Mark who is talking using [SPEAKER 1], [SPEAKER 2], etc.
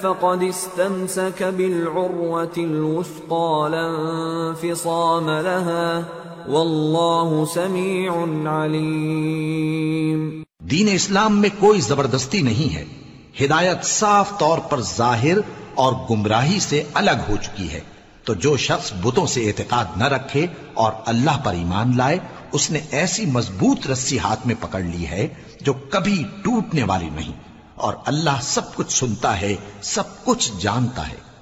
[SPEAKER 1] फक़द इस्तमसक बिलउर्वतिल वुस्क़ा ला इंफ़िसाम लहा वल्लाहु समीउन अलीम।
[SPEAKER 2] दीन इस्लाम में कोई जबरदस्ती नहीं है। हिदायत साफ तौर पर जाहिर और गुमराही से अलग हो चुकी है। तो जो शख्स बुतों से एतकाद न रखे और अल्लाह पर ईमान लाए, उसने ऐसी मजबूत रस्सी हाथ में पकड़ ली है जो कभी टूटने वाली नहीं। और अल्लाह सब कुछ सुनता है, सब कुछ जानता है।